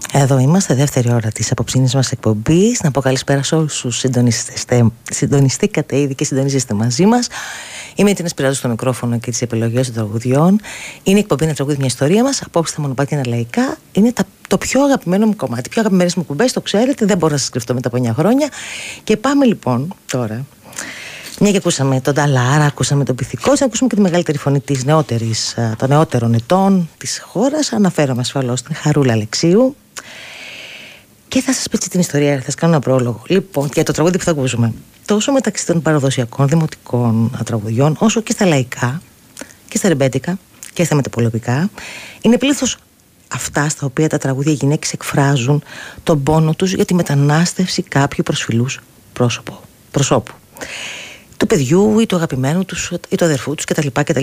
Εδώ είμαστε, δεύτερη ώρα της απόψινής μας εκπομπής. Να πω καλησπέρα σε όλους τους συντονιστήκατε ήδη και συντονίζεστε μαζί μας. Είμαι η Τίνα Σπυράτου στο μικρόφωνο και τις επιλογές των τραγουδιών. Είναι η εκπομπή «Ένα τραγούδι, μια ιστορία» μας. Απόψε τα μονοπάτια είναι λαϊκά. Είναι το πιο αγαπημένο μου κομμάτι. Πιο αγαπημένες μου κουμπές, το ξέρετε, δεν μπορώ να σας κρυφτώ μετά από 9 χρόνια. Και πάμε λοιπόν τώρα. Μια και ακούσαμε τον Νταλάρα, ακούσαμε τον Πυθικό, θα ακούσουμε και τη μεγαλύτερη φωνή της των νεότερων ετών της χώρας. Αναφέρομαι ασφαλώς στην Χαρούλα Αλεξίου. Και θα σας πω την ιστορία, θα σας κάνω ένα πρόλογο. Λοιπόν, για το τραγούδι που θα ακούσουμε. Τόσο μεταξύ των παραδοσιακών δημοτικών τραγουδιών, όσο και στα λαϊκά, και στα ρεμπέτικα, και στα μεταπολεμικά, είναι πλήθος αυτά στα οποία τα τραγούδια γυναίκες εκφράζουν τον πόνο τους για τη μετανάστευση κάποιου προσφυλούς προσώπου. Του παιδιού ή του αγαπημένου τους ή του αδερφού τους κτλ.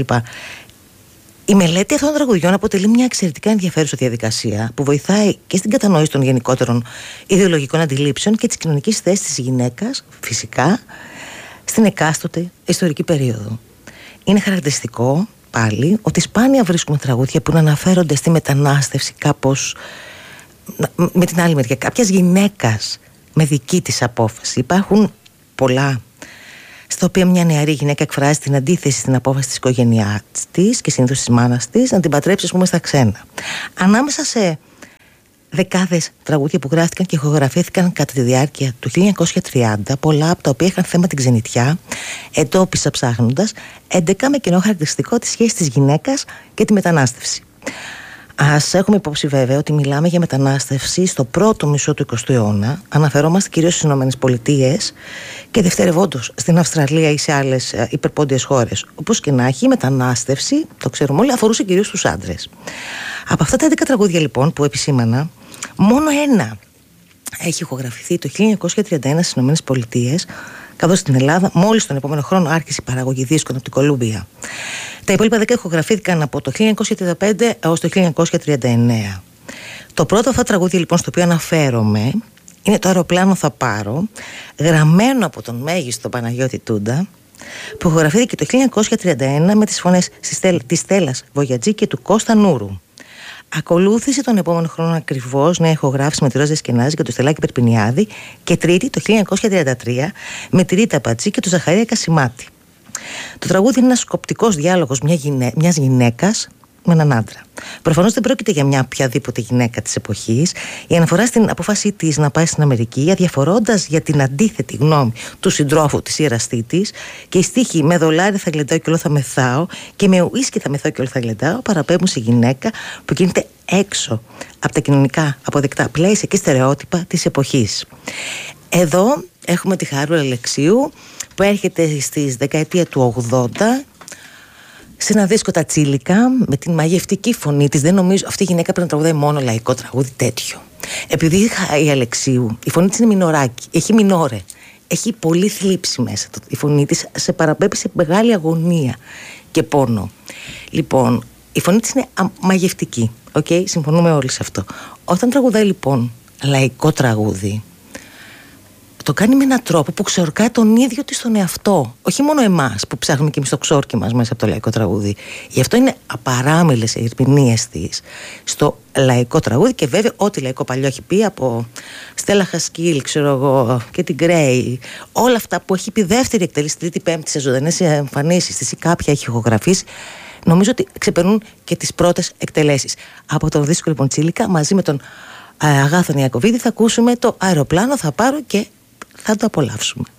Η μελέτη αυτών των τραγουδιών αποτελεί μια εξαιρετικά ενδιαφέρουσα διαδικασία που βοηθάει και στην κατανόηση των γενικότερων ιδεολογικών αντιλήψεων και της κοινωνικής θέσης της γυναίκας, φυσικά, στην εκάστοτε ιστορική περίοδο. Είναι χαρακτηριστικό πάλι ότι σπάνια βρίσκουμε τραγούδια που να αναφέρονται στη μετανάστευση κάπως με την άλλη μεριά, κάποιας γυναίκας με δική της απόφαση. Υπάρχουν πολλά στα οποία μια νεαρή γυναίκα εκφράζει την αντίθεση στην απόφαση της οικογένειάς της και συνήθως της μάνας της να την πατρέψει, ας πούμε, στα ξένα. Ανάμεσα σε δεκάδες τραγούδια που γράφτηκαν και ηχογραφήθηκαν κατά τη διάρκεια του 1930, πολλά από τα οποία είχαν θέμα την ξενιτιά, εντόπισα ψάχνοντας 11 με κοινό χαρακτηριστικό τη σχέση της γυναίκας και τη μετανάστευση. Ας έχουμε υπόψη βέβαια ότι μιλάμε για μετανάστευση στο πρώτο μισό του 20ου αιώνα. Αναφερόμαστε κυρίως στις ΗΠΑ και δευτερευόντως στην Αυστραλία ή σε άλλες υπερπόντιες χώρες. Όπως και να έχει, η μετανάστευση, το ξέρουμε όλοι, αφορούσε κυρίως τους άντρες. Από αυτά τα 11 τραγούδια λοιπόν που επισήμανα, μόνο ένα έχει ηχογραφηθεί το 1931 στις ΗΠΑ, καθώς στην Ελλάδα μόλις τον επόμενο χρόνο άρχισε η παραγωγή δίσκων από την Κολούμπια. Τα υπόλοιπα 10 ηχογραφήθηκαν από το 1935 έως το 1939. Το πρώτο αυτό τραγούδι λοιπόν στο οποίο αναφέρομαι είναι το «Αεροπλάνο θα πάρω», γραμμένο από τον μέγιστο Παναγιώτη Τούντα, που ηχογραφήθηκε το 1931 με τις φωνές της Στέλλας Βογιατζή και του Κώστα Νούρου. Ακολούθησε τον επόμενο χρόνο ακριβώς νέα ηχογράφηση με τη Ρόζα Εσκενάζη και το Στελάκη Περπινιάδη, και τρίτη το 1933 με τη Ρίτα Πατζή και τον Ζαχαρία Κασιμάτη. Το τραγούδι είναι ένας σκοπτικός διάλογος μιας γυναίκας με έναν άντρα. Προφανώς δεν πρόκειται για μια οποιαδήποτε γυναίκα της εποχής. Η αναφορά στην απόφασή της να πάει στην Αμερική, αδιαφορώντας για την αντίθετη γνώμη του συντρόφου της ή εραστή της, και οι στίχοι «Με δολάρια θα γλεντάω και όλο θα μεθάω» και «Με ουίσκι θα μεθάω και όλο θα γλεντάω» παραπέμπουν σε γυναίκα που κινείται έξω από τα κοινωνικά αποδεκτά πλαίσια και στερεότυπα της εποχής. Εδώ έχουμε τη Χαρούλα Αλεξίου που έρχεται στις δεκαετία του 80 σε ένα δίσκο «Τα Τσίλικα» με την μαγευτική φωνή της. Δεν νομίζω αυτή η γυναίκα πρέπει να τραγουδάει μόνο λαϊκό τραγούδι τέτοιο. Επειδή η Αλεξίου, η φωνή της είναι μινοράκι, έχει μινόρε, έχει πολύ θλίψη μέσα. Η φωνή της σε παραπέμπει σε μεγάλη αγωνία και πόνο. Λοιπόν, η φωνή της είναι μαγευτική. Okay? Συμφωνούμε όλοι σε αυτό. Όταν τραγουδάει λοιπόν λαϊκό τραγούδι, το κάνει με έναν τρόπο που ξορκάει τον ίδιο της τον εαυτό. Όχι μόνο εμάς που ψάχνουμε και εμείς το ξόρκι μας μέσα από το λαϊκό τραγούδι. Γι' αυτό είναι απαράμιλες οι ερμηνείες της στο λαϊκό τραγούδι, και βέβαια ό,τι λαϊκό παλιό έχει πει, από Στέλλα Χασκίλ, ξέρω εγώ, και την Γκρέι, όλα αυτά που έχει πει δεύτερη εκτέλεση, τρίτη, πέμπτη σε ζωντανές εμφανίσεις της ή κάποια έχει ηχογραφήσει, νομίζω ότι ξεπερνούν και τις πρώτες εκτελέσεις. Από τον δίσκο λοιπόν Τσίλικα, μαζί με τον Αγάθον Ιακωβίδη, θα ακούσουμε το «Αεροπλάνο θα πάρω» και θα το απολαύσουμε.